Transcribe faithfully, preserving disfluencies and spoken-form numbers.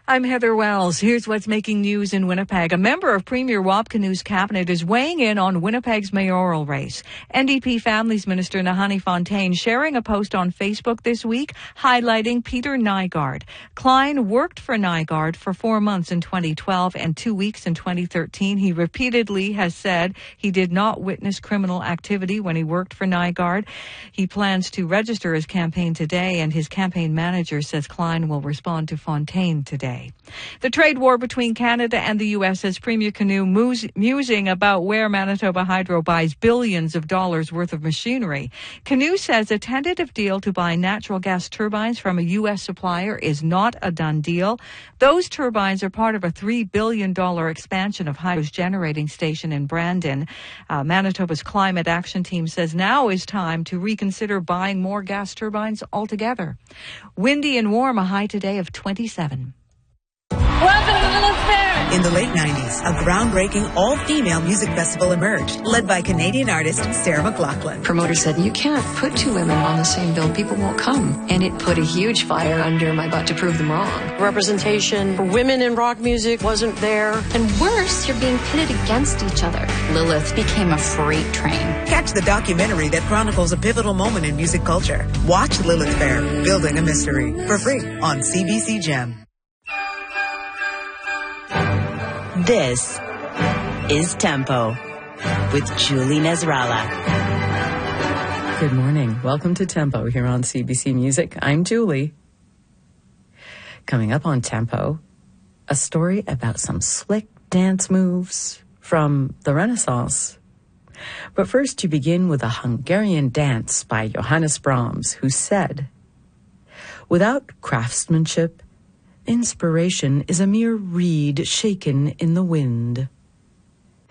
I'm Heather Wells. Here's what's making news in Winnipeg. A member of Premier Rob Canu's cabinet is weighing in on Winnipeg's mayoral race. N D P Families Minister Nahanni Fontaine sharing a post on Facebook this week highlighting Peter Nygard. Klein worked for Nygard for four months in twenty twelve and two weeks in twenty thirteen. He repeatedly has said he did not witness criminal activity when he worked for Nygard. He plans to register his campaign today, and his campaign manager says Klein will respond to Fontaine today. The trade war between Canada and the U S has Premier Canu mus- musing about where Manitoba Hydro buys billions of dollars worth of machinery. Canu says a tentative deal to buy natural gas turbines from a U S supplier is not a done deal. Those turbines are part of a three billion dollars expansion of Hydro's generating station in Brandon. Uh, Manitoba's Climate Action Team says now is time to reconsider buying more gas turbines altogether. Windy and warm, a high today of twenty-seven. Welcome to Lilith Fair. In the late nineties, a groundbreaking all-female music festival emerged, led by Canadian artist Sarah McLachlan. Promoter said, you can't put two women on the same bill. People won't come. And it put a huge fire under my butt to prove them wrong. Representation for women in rock music wasn't there. And worse, you're being pitted against each other. Lilith became a freight train. Catch the documentary that chronicles a pivotal moment in music culture. Watch Lilith Fair, Building a Mystery, for free on C B C Gem. This is Tempo with Julie Nasrallah. Good morning. Welcome to Tempo here on C B C Music. I'm Julie. Coming up on Tempo, a story about some slick dance moves from the Renaissance. But first, you begin with a Hungarian dance by Johannes Brahms, who said, "Without craftsmanship, inspiration is a mere reed shaken in the wind."